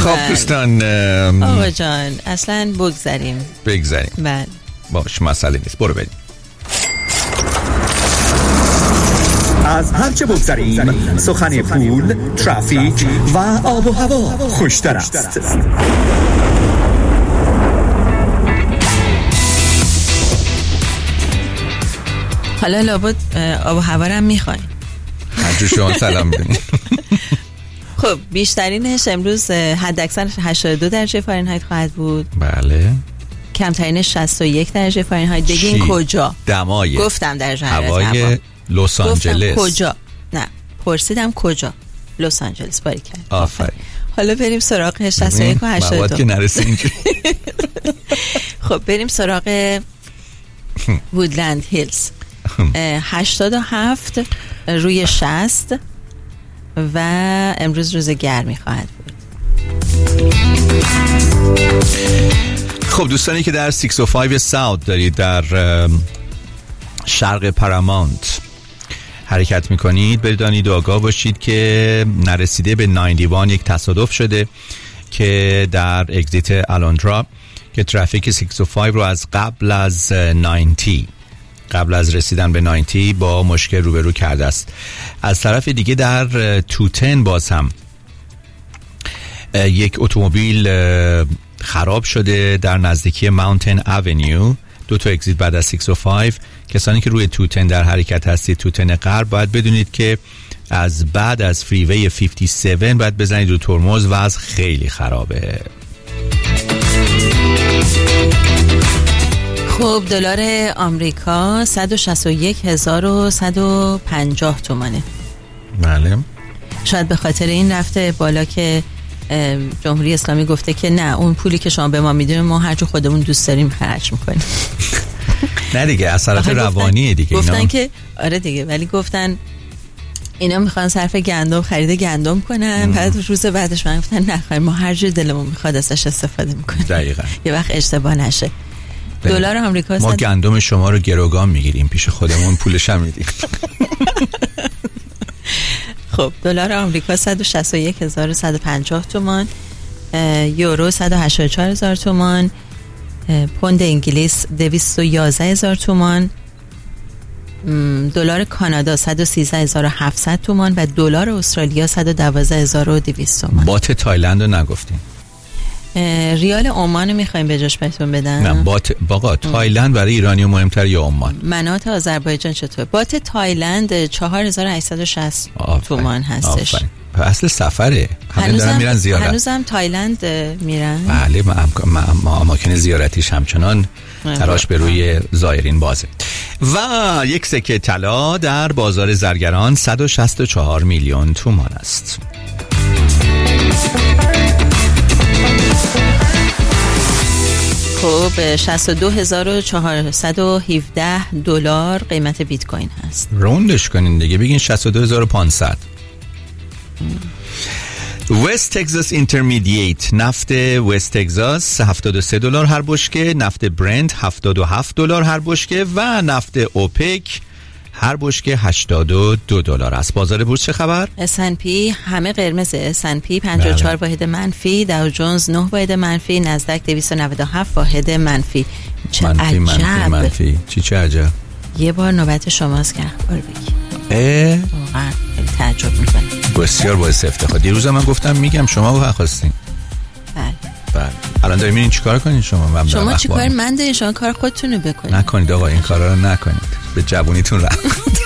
خب دوستان آقا جان اصلا بگذاریم بله باش مسئله نیست، برو بریم. از هرچه بگذاریم سخن پول، ترافیک و آب و هوا خوشتر است. حالا لابد آب و هوا رو هم میخواین. هرچه شما سلام بدین. خب بیشترینش امروز حداکثر 82 درجه فارنهایت خواهد بود. بله. کمترینش 61 درجه فارنهایت. بگین کجا؟ دمای گفتم درجه حرارت هوای لس آنجلس. کجا؟ نه پرسیدم کجا؟ لس آنجلس. باریکلا. آفرین. حالا بریم سراغ 61 و 82. مواد که نرسه اینجوری. خب بریم سراغ وودلند هیلز. 87 روی 60 و امروز روز گرمی خواهد بود. خب دوستانی که در 605 ساوت دارید در شرق پارامونت حرکت میکنید بدانید و آگاه باشید که نرسیده به 91 یک تصادف شده که در اگزیت آلوندرا که ترافیک 605 رو از قبل از رسیدن به 90 با مشکل روبرو کرده است. از طرف دیگه در توتن باز هم یک اتومبیل خراب شده در نزدیکی ماونتین اونیو. دو تا اگزیت بعد از 605. کسانی که روی توتن در حرکت هستید، توتن غرب، باید بدونید که از بعد از فریوی 57 باید بزنید رو ترمز و از خیلی خرابه. خب دلار آمریکا 161150 تومانه. بله. شاید به خاطر این رفته بالا که جمهوری اسلامی گفته که نه، اون پولی که شما به ما میدونیم ما هر جو خودمون دوست داریم خرج میکنیم. نه دیگه اثرات روانیه دیگه. گفتن که آره دیگه، ولی گفتن اینا میخوان صرف گندم، خرید گندم کنن. بعد روز بعدش من گفتن نه ما هر جو دلمون میخواد ازش استفاده میکنیم. دقیقاً. یه وقت اشتباه نشه. دلار آمریکا ما گندم شما رو گروگان میگیریم پیش خودمون، پولش هم میدیم. خب دلار آمریکا 161150 تومان، یورو 184000 تومان، پوند انگلیس 211000 تومان، دلار کانادا 113700 تومان و دلار استرالیا 112200 تومان. بات تایلند رو نگفتیم. ریال عمان میخوایم به جاش بهتون بدن؟ نه باقا تایلند برای ایرانی مهمتر یا عمان؟ مناط آذربایجان چطور؟ بات تایلند 4860 تومان هستش. اصل سفره. همه دارن میرن زیارت. هنوزم تایلند میرن؟ بله، ما اماکن زیارتیش همچنان تراش به روی زائرین بازه. و یک سکه طلا در بازار زرگران 164 میلیون تومان است. خب 62417 دلار قیمت بیت کوین هست. روندش کنین دیگه، بگین 62500. وست تگزاس اینترمدییت، نفت وست تگزاس 73 دلار هر بشکه، نفت برنت 77 دلار هر بشکه و نفت اوپک هر بشکه 82 دلار است. بازار بورس چه خبر؟ S&P همه قرمزه. S&P 54 واحد منفی، داو جونز 9 واحد منفی، نزدک 297 واحد منفی. چه منفی. چه عجب. یه بار نوبت شماست که اخبار بگی. واقعا خیلی تعجب میکنم. بسیار باعث افتخار. دیروز من گفتم میگم شما خواستین. بله. الان داریم این چیکار کنین شما؟ شما چیکار من دارین؟ شما کار خودتون رو بکنید. نکنید آقا، این کارا رو نکنید. به جوونیتون رحم کنید.